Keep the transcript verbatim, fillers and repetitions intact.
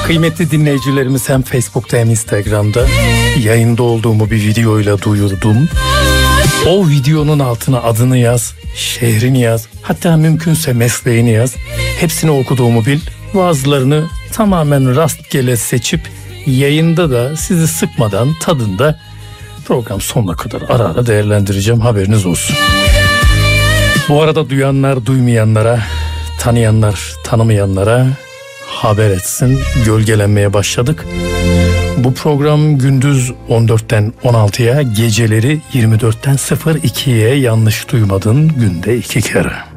Kıymetli dinleyicilerimiz, hem Facebook'ta hem Instagram'da yayında olduğumu bir videoyla duyurdum. O videonun altına adını yaz, şehrini yaz, hatta mümkünse mesleğini yaz. Hepsini okuduğumu bil. Bazılarını tamamen rastgele seçip yayında da sizi sıkmadan tadında program sonuna kadar ara ara değerlendireceğim, haberiniz olsun. Bu arada duyanlar duymayanlara, tanıyanlar tanımayanlara haber etsin, gölgelenmeye başladık. Bu program gündüz on dörtten on altıya, geceleri yirmi dörtten ikiye, yanlış duymadın, günde iki kere.